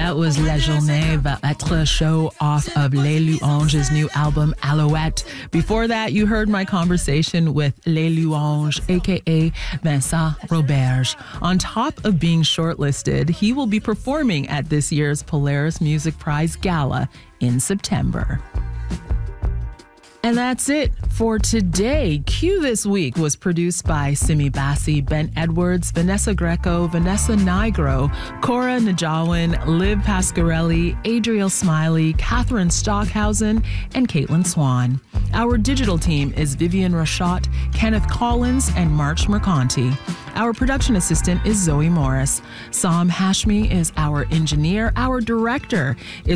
That was La Journée va être show off of Les Louanges' new album Alouette. Before that, you heard my conversation with Les Louanges, aka Vincent Roberge. On top of being shortlisted, he will be performing at this year's Polaris Music Prize Gala in September. And that's it for today. Q This Week was produced by Simi Bassi, Ben Edwards, Vanessa Greco, Vanessa Nigro, Cora Najawin, Liv Pasquarelli, Adriel Smiley, Catherine Stockhausen, and Caitlin Swan. Our digital team is Vivian Rashot, Kenneth Collins, and March Mercanti. Our production assistant is Zoe Morris. Sam Hashmi is our engineer. Our director is